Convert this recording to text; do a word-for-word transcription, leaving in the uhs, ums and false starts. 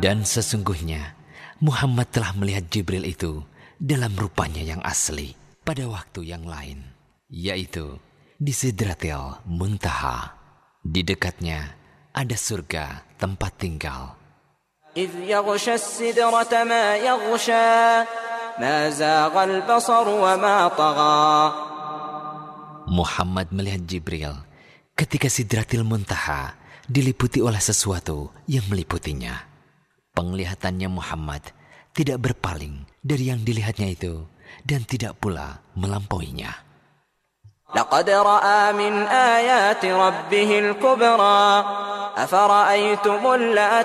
Dan sesungguhnya Muhammad telah melihat Jibril itu dalam rupanya yang asli pada waktu yang lain, yaitu di Sidratil Muntaha. Di dekatnya ada surga tempat tinggal. إذ يغشى السدرة ما يغشى ما زاغ البصر وما طغى. Muhammad melihat Jibril ketika Sidratil Muntaha diliputi oleh sesuatu yang meliputinya. Penglihatannya Muhammad tidak berpaling dari yang dilihatnya itu dan tidak pula melampauinya. لقد رأى من آيات ربه الكبرى أفرأيتم اللات